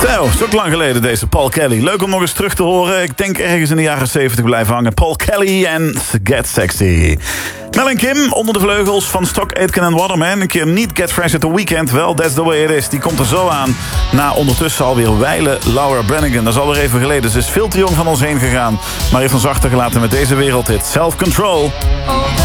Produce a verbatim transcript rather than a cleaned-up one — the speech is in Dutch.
Zo, is ook lang geleden deze Paul Kelly. Leuk om nog eens terug te horen. Ik denk ergens in de jaren zeventig blijven hangen. Paul Kelly en Get Sexy. Mel en Kim onder de vleugels van Stock Aitken en Waterman. Een keer niet Get Fresh at the Weekend. Wel, that's the way it is. Die komt er zo aan. Na ondertussen alweer wijlen Laura Branigan. Dat is alweer even geleden. Ze is veel te jong van ons heen gegaan. Maar heeft ons achtergelaten met deze wereldhit. Self Control.